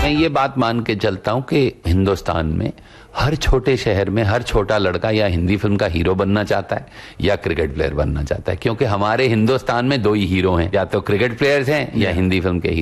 मैं ये बात मान के चलता हूं कि हिंदुस्तान में हर छोटे शहर में हर छोटा लड़का या हिंदी फिल्म का हीरो बनना चाहता है या क्रिकेट प्लेयर बनना चाहता है, क्योंकि हमारे हिंदुस्तान में दो ही हीरो हैं, या तो क्रिकेट प्लेयर्स हैं या हिंदी फिल्म के हीरो।